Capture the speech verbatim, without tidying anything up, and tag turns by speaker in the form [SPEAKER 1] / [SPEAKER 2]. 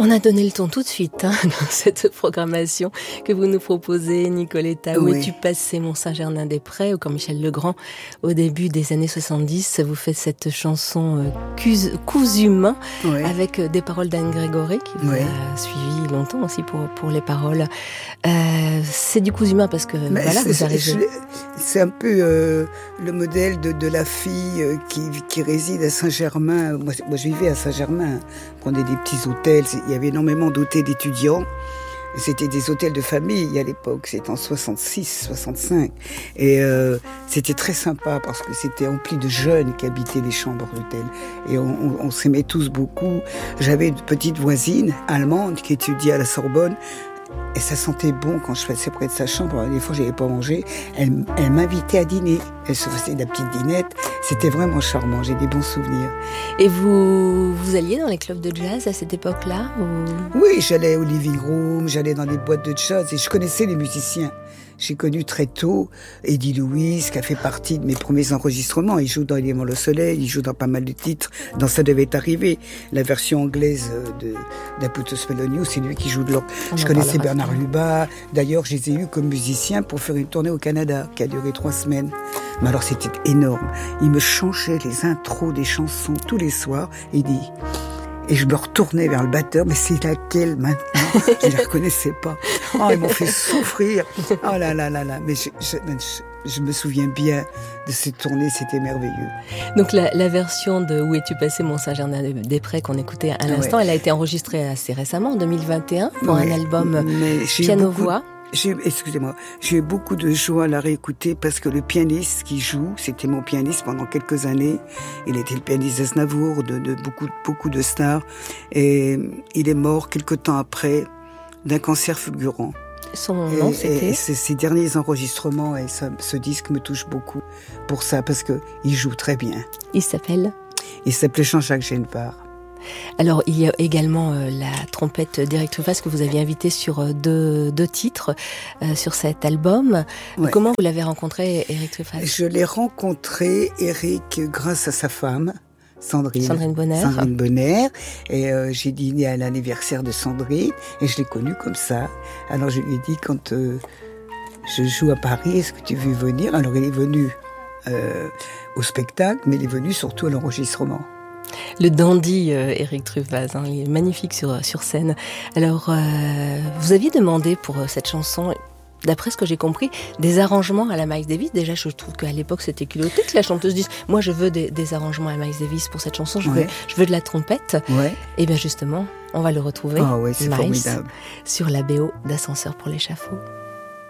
[SPEAKER 1] On a donné le ton tout de suite hein, dans cette programmation que vous nous proposez, Nicoletta. Où
[SPEAKER 2] oui.
[SPEAKER 1] es-tu passé, Mont-Saint-Germain-des-Prés, ou comme Michel Legrand, au début des années soixante-dix, vous faites cette chanson euh, Cousu main,
[SPEAKER 2] oui.
[SPEAKER 1] avec euh, des paroles d'Anne Grégory, qui vous
[SPEAKER 2] oui.
[SPEAKER 1] a suivi longtemps aussi pour, pour les paroles. Euh, c'est du cousu main parce que
[SPEAKER 2] Mais
[SPEAKER 1] voilà,
[SPEAKER 2] c'est,
[SPEAKER 1] vous arrivez.
[SPEAKER 2] C'est un peu euh, le modèle de, de la fille euh, qui, qui réside à Saint-Germain. Moi, moi, je vivais à Saint-Germain. On prenait des petits hôtels. Il y avait énormément d'hôtels d'étudiants. C'était des hôtels de famille à l'époque. C'était en soixante-six, soixante-cinq. Et euh, c'était très sympa parce que c'était rempli de jeunes qui habitaient les chambres d'hôtel. Et on, on, on s'aimait tous beaucoup. J'avais une petite voisine allemande qui étudiait à la Sorbonne. Et ça sentait bon quand je passais près de sa chambre. Des fois, j'avais pas mangé. Elle, elle m'invitait à dîner. Elle se faisait de la petite dînette. C'était vraiment charmant. J'ai des bons souvenirs.
[SPEAKER 1] Et vous, vous alliez dans les clubs de jazz à cette époque-là ou...
[SPEAKER 2] Oui, j'allais au living room, j'allais dans les boîtes de jazz et je connaissais les musiciens. J'ai connu très tôt Eddie Lewis, qui a fait partie de mes premiers enregistrements. Il joue dans Il aimant le soleil, il joue dans pas mal de titres. Dans Ça devait arriver, la version anglaise de d'A Put a Spell on You, c'est lui qui joue de l'orgue. Je connaissais Bernard Lubat. D'ailleurs, je les ai eus comme musiciens pour faire une tournée au Canada, qui a duré trois semaines. Mais alors, c'était énorme. Il me changeait les intros des chansons tous les soirs. Et dit... Et je me retournais vers le batteur, mais c'est laquelle maintenant? Je ne la reconnaissais pas. Oh, ils m'ont fait souffrir. Oh là là là là. Mais je, je, je, je me souviens bien de cette tournée, c'était merveilleux.
[SPEAKER 1] Donc la, la version de Où es-tu passé, Mont-Saint-Germain-des-Prés qu'on écoutait à l'instant, ouais. Elle a été enregistrée assez récemment, en deux mille vingt et un, pour ouais, un album piano-voix.
[SPEAKER 2] J'ai, excusez-moi, j'ai eu beaucoup de joie à la réécouter parce que le pianiste qui joue, c'était mon pianiste pendant quelques années. Il était le pianiste d'Aznavour, de, de beaucoup, beaucoup de stars. Et il est mort quelque temps après d'un cancer fulgurant.
[SPEAKER 1] Son nom,
[SPEAKER 2] et,
[SPEAKER 1] c'était
[SPEAKER 2] et ces derniers enregistrements et ça, ce disque me touche beaucoup pour ça parce que il joue très bien.
[SPEAKER 1] Il s'appelle
[SPEAKER 2] Il s'appelait Jean-Jacques Genepart.
[SPEAKER 1] Alors, il y a également euh, la trompette d'Éric Truffaz que vous aviez invité sur euh, deux, deux titres euh, sur cet album. Ouais. Comment vous l'avez rencontré, Éric Truffaz ?
[SPEAKER 2] Je l'ai rencontré, Éric, grâce à sa femme, Sandrine.
[SPEAKER 1] Sandrine Bonner.
[SPEAKER 2] Sandrine Bonner. Et euh, j'ai dîné à l'anniversaire de Sandrine et je l'ai connue comme ça. Alors, je lui ai dit, quand euh, je joue à Paris, est-ce que tu veux venir ? Alors, il est venu euh, au spectacle, mais il est venu surtout à l'enregistrement.
[SPEAKER 1] Le dandy euh, Éric Truffaz, hein, il est magnifique sur, sur scène. Alors, euh, vous aviez demandé pour euh, cette chanson, d'après ce que j'ai compris, des arrangements à la Miles Davis. Déjà, je trouve qu'à l'époque, c'était culotté que la chanteuse dise « Moi, je veux des, des arrangements à Miles Davis pour cette chanson, je, ouais. veux, je veux de la trompette. Ouais. » Et bien justement, on va le retrouver,
[SPEAKER 2] oh, ouais, c'est
[SPEAKER 1] Miles,
[SPEAKER 2] formidable.
[SPEAKER 1] sur la B O d'Ascenseur pour l'échafaud.